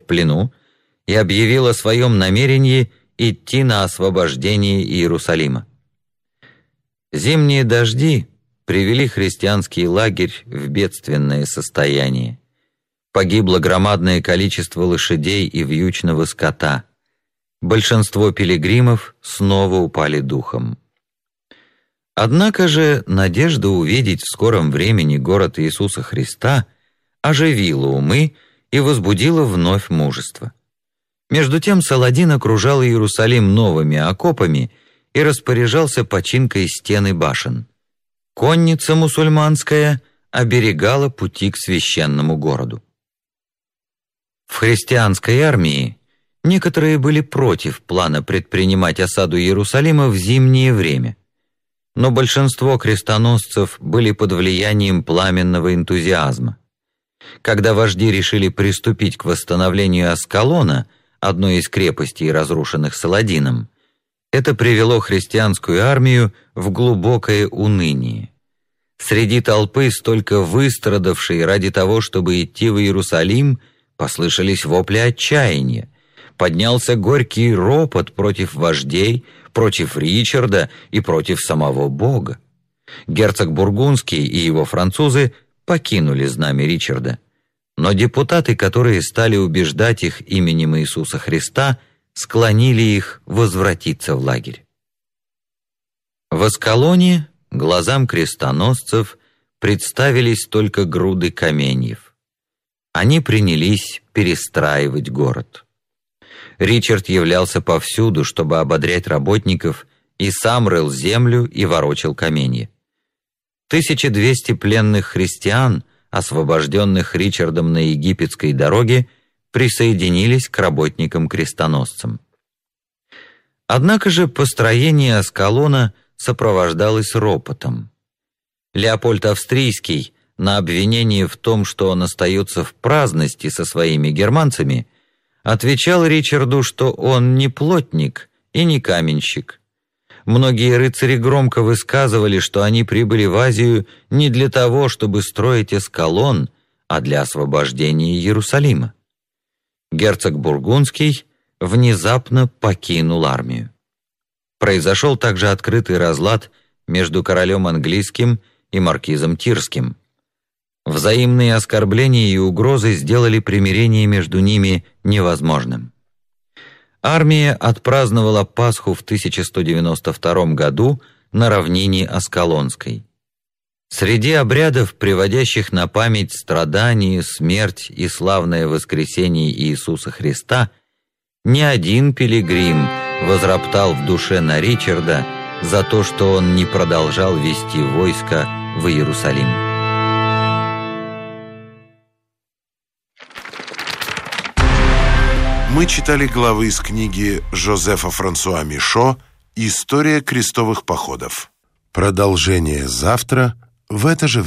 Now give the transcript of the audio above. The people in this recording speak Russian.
плену и объявил о своем намерении идти на освобождение Иерусалима. Зимние дожди привели христианский лагерь в бедственное состояние. Погибло громадное количество лошадей и вьючного скота. Большинство пилигримов снова упали духом. Однако же надежда увидеть в скором времени город Иисуса Христа оживила умы и возбудила вновь мужество. Между тем Саладин окружал Иерусалим новыми окопами и распоряжался починкой стен и башен. Конница мусульманская оберегала пути к священному городу. В христианской армии некоторые были против плана предпринимать осаду Иерусалима в зимнее время, но большинство крестоносцев были под влиянием пламенного энтузиазма. Когда вожди решили приступить к восстановлению Аскалона, одной из крепостей, разрушенных Саладином, это привело христианскую армию в глубокое уныние. Среди толпы, столько выстрадавшей ради того, чтобы идти в Иерусалим, послышались вопли отчаяния. Поднялся горький ропот против вождей, против Ричарда и против самого Бога. Герцог Бургундский и его французы покинули знамя Ричарда, но депутаты, которые стали убеждать их именем Иисуса Христа, склонили их возвратиться в лагерь. В Аскалоне глазам крестоносцев представились только груды каменьев. Они принялись перестраивать город. Ричард являлся повсюду, чтобы ободрять работников, и сам рыл землю и ворочал каменья. 1200 пленных христиан, освобожденных Ричардом на египетской дороге, присоединились к работникам-крестоносцам. Однако же построение Аскалона сопровождалось ропотом. Леопольд Австрийский на обвинение в том, что он остается в праздности со своими германцами, отвечал Ричарду, что он не плотник и не каменщик. Многие рыцари громко высказывали, что они прибыли в Азию не для того, чтобы строить Аскалон, а для освобождения Иерусалима. Герцог Бургундский внезапно покинул армию. Произошел также открытый разлад между королем английским и маркизом Тирским. Взаимные оскорбления и угрозы сделали примирение между ними невозможным. Армия отпраздновала Пасху в 1192 году на равнине Аскалонской. Среди обрядов, приводящих на память страдания, смерть и славное воскресение Иисуса Христа, ни один пилигрим возроптал в душе на Ричарда за то, что он не продолжал вести войско в Иерусалим. Мы читали главы из книги Жозефа Франсуа Мишо «История крестовых походов». Продолжение завтра в это же время.